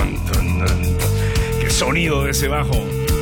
Qué sonido de ese bajo.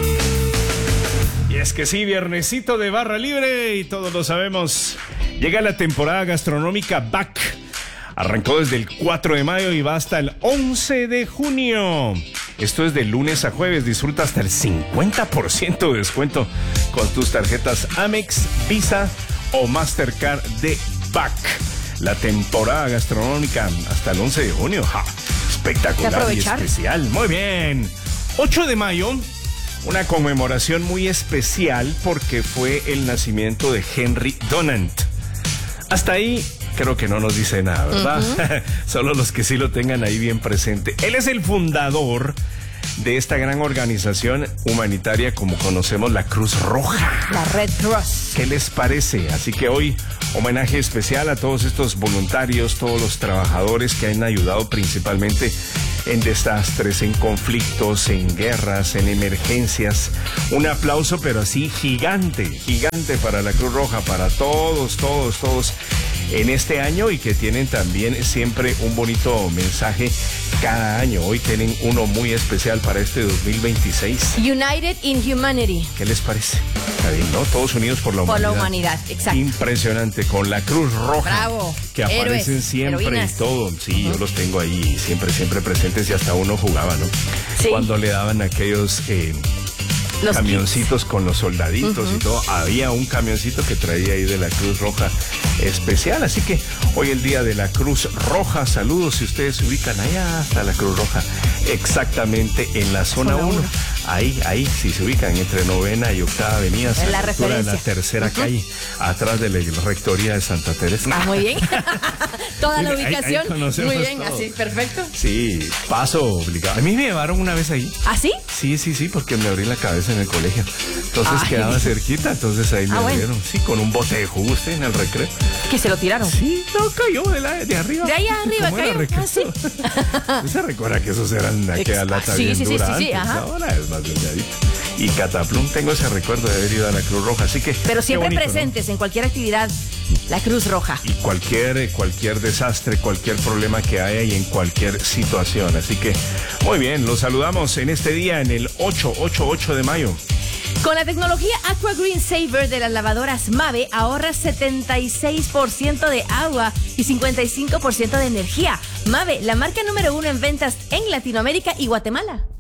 Y es que sí, viernesito de barra libre y todos lo sabemos. Llega la temporada gastronómica Back. Arrancó desde el 4 de mayo y va hasta el 11 de junio. Esto es de lunes a jueves. Disfruta hasta el 50% de descuento con tus tarjetas Amex, Visa o Mastercard de Back. La temporada gastronómica hasta el 11 de junio. ¡Ja! Espectacular y especial. Muy bien. 8 de mayo, una conmemoración muy especial porque fue el nacimiento de Henry Dunant. Hasta ahí creo que no nos dice nada, ¿verdad? Solo los que sí lo tengan ahí bien presente. Él es el fundador de esta gran organización humanitaria como conocemos, la Cruz Roja. La Red Cross. ¿Qué les parece? Así que hoy, homenaje especial a todos estos voluntarios, todos los trabajadores que han ayudado principalmente en desastres, en conflictos, en guerras, en emergencias. Un aplauso, pero así gigante, gigante para la Cruz Roja, para todos en este año y que tienen también siempre un bonito mensaje cada año. Hoy tienen uno muy especial para este 2026. United in Humanity. ¿Qué les parece? Está bien, ¿no? Todos unidos por la humanidad. Por la humanidad, exacto. Impresionante, con la Cruz Roja. Bravo. Que aparecen héroes, siempre heroínas. y todo. Sí, yo los tengo ahí siempre presentes y hasta uno jugaba, ¿no? Sí. Cuando le daban aquellos Los camioncitos kits con los soldaditos y todo. Había un camioncito que traía ahí de la Cruz Roja especial. Así que hoy el día de la Cruz Roja. Saludos si ustedes se ubican allá hasta la Cruz Roja. Exactamente en la zona 1. Ahí, si se ubican entre 9ª y 8ª avenida, en la a la altura de la tercera calle, atrás de la rectoría de Santa Teresa. Ah, muy bien. Toda la ubicación. Ahí conocemos muy bien, todo. así, perfecto. Sí, paso obligado. A mí me llevaron una vez ahí. ¿Ah, sí? Sí, porque me abrí la cabeza en el colegio. Entonces quedaba cerquita, entonces ahí me abrieron. Sí, con un bote de jugo usted en el recreo. ¿Que se lo tiraron? Sí, no, cayó de arriba. De allá arriba ¿Cómo era cayó. recreo? Ah, sí. ¿Se recuerda que esos eran aquella lata sí, bien sí, dura sí, antes? ajá. Ahora es más delgadita. Y cataplum, tengo ese recuerdo de haber ido a la Cruz Roja, así que... Pero siempre bonito, presentes, ¿no? En cualquier actividad, la Cruz Roja. Y cualquier desastre, cualquier problema que haya y en cualquier situación. Así que, muy bien, los saludamos en este día, en el 8 de mayo. Con la tecnología Aqua Green Saver de las lavadoras Mave, ahorras 76% de agua y 55% de energía. Mave, la marca número 1 en ventas en Latinoamérica y Guatemala.